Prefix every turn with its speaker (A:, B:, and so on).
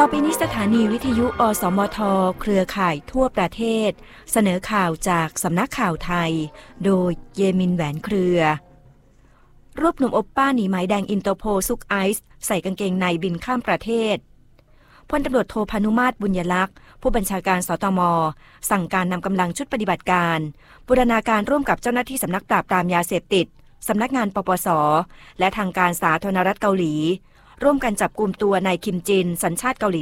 A: ต่อไปนี้สถานีวิทยุอสมทเครือข่ายทั่วประเทศเสนอข่าวจากสำนักข่าวไทยโดยเยมินแหวนเครือรวบหนุ่มโอปป้าหนีหมายแดงอินเตอร์โพลซุกไอซ์ใส่กางเกงในบินข้ามประเทศพลตำรวจโทพานุมาตรบุญยลักษณ์ผู้บัญชาการสตม.สั่งการนำกำลังชุดปฏิบัติการบูรณาการร่วมกับเจ้าหน้าที่สำนักปราบปรามยาเสพติดสำนักงานปปส.และทางการสาธารณรัฐเกาหลีร่วมกันจับกุมตัวนายคิมจินสัญชาติเกาหลี